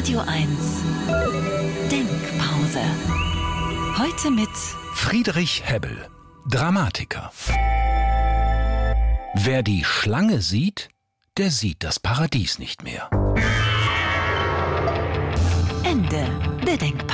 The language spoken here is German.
Radio 1 Denkpause. Heute mit Friedrich Hebbel, Dramatiker. Wer die Schlange sieht, der sieht das Paradies nicht mehr. Ende der Denkpause.